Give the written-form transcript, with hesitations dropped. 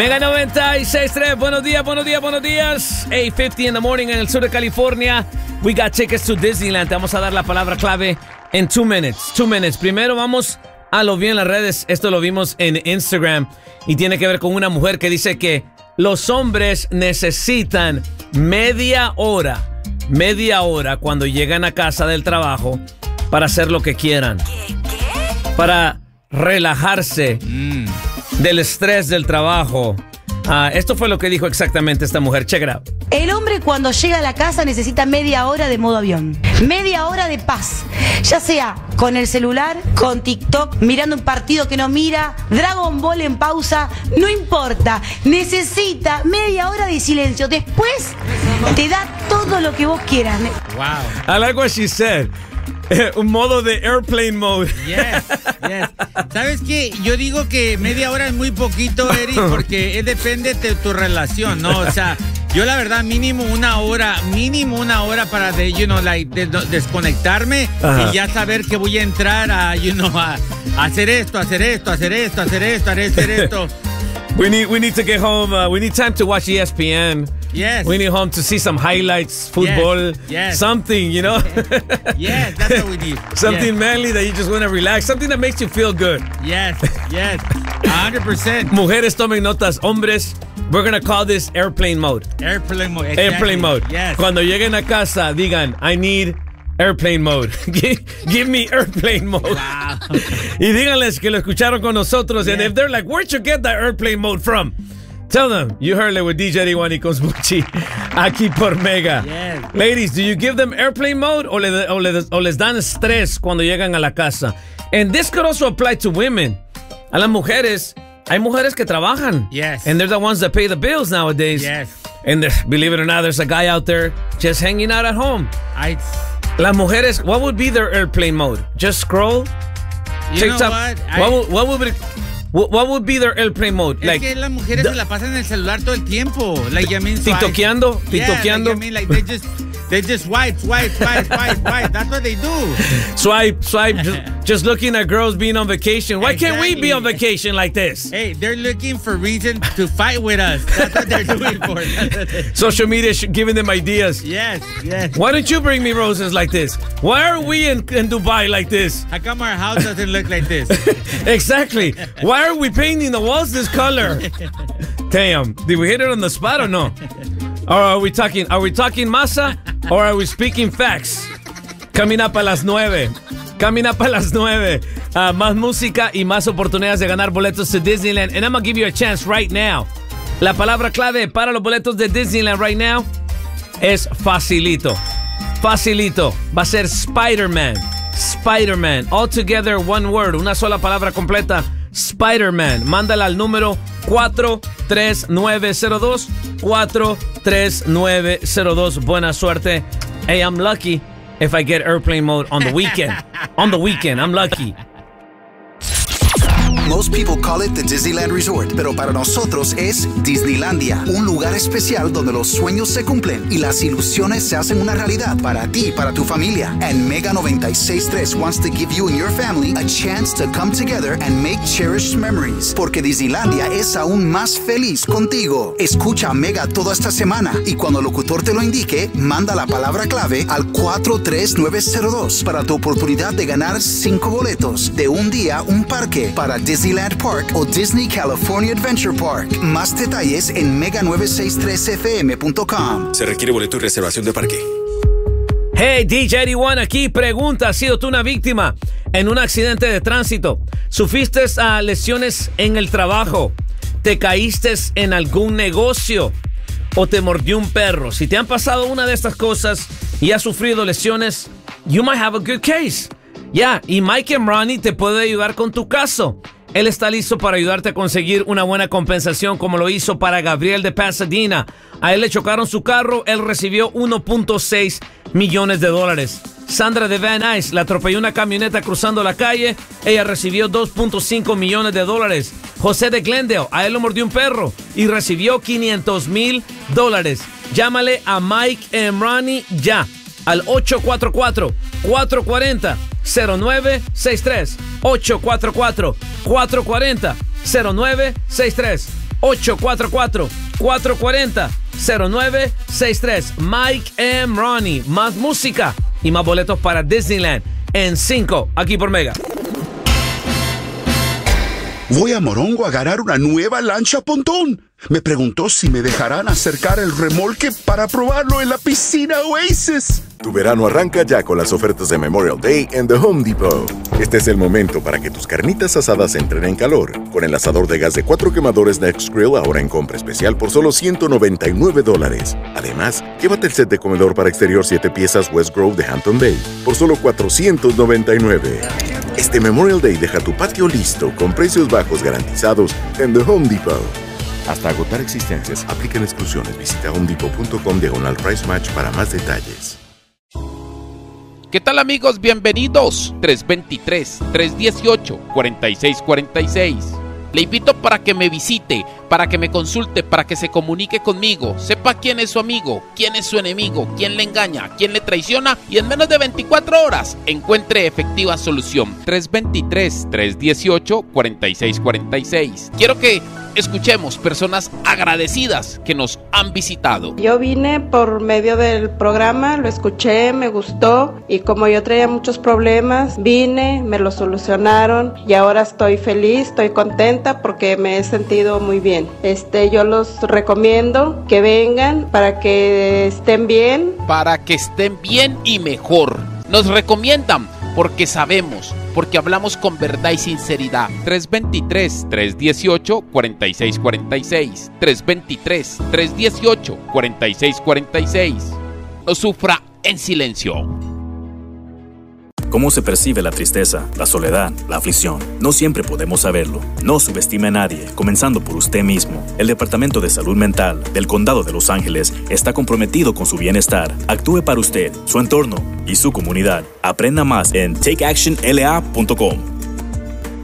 Mega 96.3, buenos días. 8:50 in the morning en el sur de California. We got tickets to Disneyland. Te vamos a dar la palabra clave en 2 minutes. 2 minutes. Primero vamos a lo bien en las redes. Esto lo vimos en Instagram y tiene que ver con una mujer que dice que los hombres necesitan media hora cuando llegan a casa del trabajo para hacer lo que quieran. ¿Qué? Para relajarse del estrés del trabajo. Esto fue lo que dijo exactamente esta mujer. Check it out. El hombre cuando llega a la casa necesita media hora de modo avión. Media hora de paz. Ya sea con el celular, con TikTok, mirando un partido que no mira, Dragon Ball en pausa, no importa. Necesita media hora de silencio. Después te da todo lo que vos quieras. Wow. I like what she said. Un modo de airplane mode. Yes. ¿Sabes qué? Yo digo que media hora es muy poquito, Eric, porque depende de tu relación, ¿no? O sea, yo la verdad mínimo una hora para desconectarme y ya saber que voy a entrar a hacer esto. We need to get home. We need time to watch ESPN. Yes. We need home to see some highlights, football, something, you know? Yes, that's what we need. Something manly that you just want to relax, something that makes you feel good. Yes, 100%. Mujeres, tomen notas. Hombres, we're going to call this airplane mode. Airplane mode, exactly. Airplane mode. Yes. Cuando lleguen a casa, digan, I need airplane mode. Give me airplane mode. Wow. Y díganles que lo escucharon con nosotros. And if they're like, where'd you get that airplane mode from? Tell them you heard it with DJ D1 y Cosmucci aquí por Mega. Yes. Ladies, do you give them airplane mode o les dan estrés cuando llegan a la casa? And this could also apply to women. A las mujeres, hay mujeres que trabajan. Yes. And they're the ones that pay the bills nowadays. Yes. And believe it or not, there's a guy out there just hanging out at home. Las mujeres, what would be their airplane mode? Just scroll? You TikTok? know what? What would be their airplane mode? Es que las mujeres se la pasan en el celular todo el tiempo. TikTokeando. They just swipe. That's what they do. Swipe. Just looking at girls being on vacation. Why can't we be on vacation like this? Hey, they're looking for reason to fight with us. That's what they're doing for. Social media giving them ideas. Yes. Why don't you bring me roses like this? Why are we in Dubai like this? How come our house doesn't look like this? Exactly. Why are we painting the walls this color? Damn. Did we hit it on the spot or no? Or are we talking masa or are we speaking facts? Coming up a las 9. Más música y más oportunidades de ganar boletos to Disneyland. And I'm going to give you a chance right now. La palabra clave para los boletos de Disneyland right now es facilito. Va a ser Spider-Man. All together, one word. Una sola palabra completa. Spider-Man. Mándala al número 43902. 43902. Buena suerte. Hey, I'm lucky if I get airplane mode on the weekend. I'm lucky. Most people call it the Disneyland Resort, pero para nosotros es Disneylandia, un lugar especial donde los sueños se cumplen y las ilusiones se hacen una realidad para ti y para tu familia. And Mega 96.3 wants to give you and your family a chance to come together and make cherished memories, porque Disneylandia es aún más feliz contigo. Escucha Mega toda esta semana y cuando el locutor te lo indique, manda la palabra clave al 43902 para tu oportunidad de ganar 5 boletos de un día, un parque para Disneyland Park o Disney California Adventure Park. Más detalles en mega963fm.com. Se requiere boleto y reservación de parque. Hey, DJ D1 aquí. Pregunta, ¿has sido tú una víctima en un accidente de tránsito? ¿Sufriste lesiones en el trabajo? ¿Te caíste en algún negocio? ¿O te mordió un perro? Si te han pasado una de estas cosas y has sufrido lesiones, you might have a good case. Y Mike Emrani te puede ayudar con tu caso. Él está listo para ayudarte a conseguir una buena compensación como lo hizo para Gabriel de Pasadena. A él le chocaron su carro, él recibió $1.6 millones. Sandra de Van Nuys le atropelló una camioneta cruzando la calle, ella recibió $2.5 millones. José de Glendale, a él lo mordió un perro y recibió $500,000. Llámale a Mike Emrani ya al 844-440-0963. 844-440-0963. 844-440-0963. Mike and Ronnie. Más música y más boletos para Disneyland en 5, aquí por Mega. Voy a Morongo a agarrar una nueva lancha pontón. Me preguntó si me dejarán acercar el remolque para probarlo en la piscina Oasis. Tu verano arranca ya con las ofertas de Memorial Day en The Home Depot. Este es el momento para que tus carnitas asadas entren en calor. Con el asador de gas de 4 quemadores Next Grill ahora en compra especial por solo $199. Además, llévate el set de comedor para exterior 7 piezas West Grove de Hampton Bay por solo $499. Este Memorial Day deja tu patio listo con precios bajos garantizados en The Home Depot. Hasta agotar existencias, aplican exclusiones. Visita homedepot.com/price match para más detalles. ¿Qué tal, amigos? Bienvenidos. 323-318-4646. Le invito para que me visite, para que me consulte, para que se comunique conmigo, sepa quién es su amigo, quién es su enemigo, quién le engaña, quién le traiciona y en menos de 24 horas encuentre efectiva solución. 323-318-4646. Quiero que escuchemos personas agradecidas que nos han visitado. Yo vine por medio del programa, lo escuché, me gustó y como yo traía muchos problemas, vine, me lo solucionaron y ahora estoy feliz, estoy contenta porque me he sentido muy bien. Yo los recomiendo que vengan para que estén bien. Para que estén bien y mejor. Nos recomiendan porque sabemos, porque hablamos con verdad y sinceridad. 323-318-4646. 323-318-4646. No sufra en silencio. ¿Cómo se percibe la tristeza, la soledad, la aflicción? No siempre podemos saberlo. No subestime a nadie, comenzando por usted mismo. El Departamento de Salud Mental del Condado de Los Ángeles está comprometido con su bienestar. Actúe para usted, su entorno y su comunidad. Aprenda más en takeactionla.com.